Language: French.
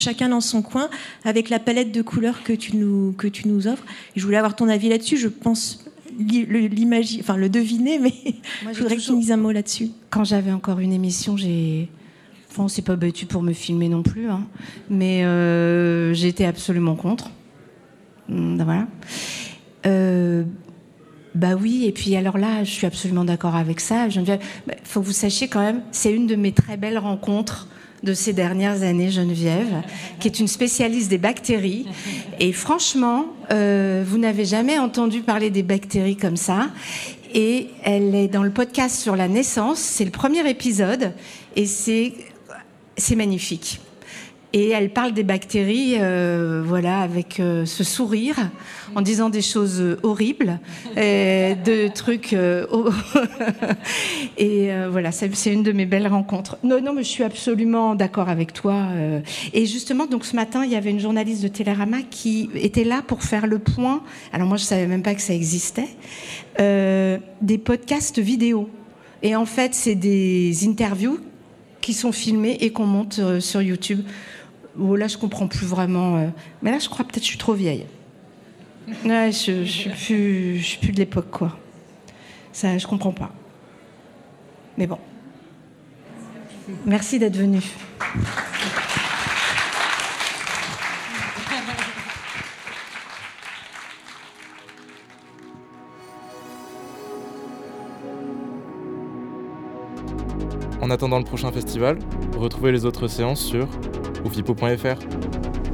chacun dans son coin, avec la palette de couleurs que tu nous offres. Et je voulais avoir ton avis là-dessus. Je pense le deviner, mais je voudrais que tu me dises un mot là-dessus. Quand j'avais encore une émission, on s'est pas battu pour me filmer non plus, hein. Mais j'étais absolument contre. Voilà. Bah oui, et puis alors là, je suis absolument d'accord avec ça. Geneviève, faut que vous sachiez quand même, c'est une de mes très belles rencontres de ces dernières années, Geneviève, qui est une spécialiste des bactéries. Et franchement, vous n'avez jamais entendu parler des bactéries comme ça. Et elle est dans le podcast sur la naissance. C'est le premier épisode. Et c'est magnifique. Et elle parle des bactéries, avec ce sourire, en disant des choses horribles, de trucs... voilà, c'est une de mes belles rencontres. Non, mais je suis absolument d'accord avec toi. Et justement, donc ce matin, il y avait une journaliste de Télérama qui était là pour faire le point. Alors moi, je ne savais même pas que ça existait. Des podcasts vidéo. Et en fait, c'est des interviews qui sont filmées et qu'on monte sur YouTube. Oh, là, je comprends plus vraiment. Mais là, je crois peut-être que je suis trop vieille. Ouais, je suis plus de l'époque, quoi. Ça, je comprends pas. Mais bon. Merci d'être venu. En attendant le prochain festival, retrouvez les autres séances sur oufipo.fr.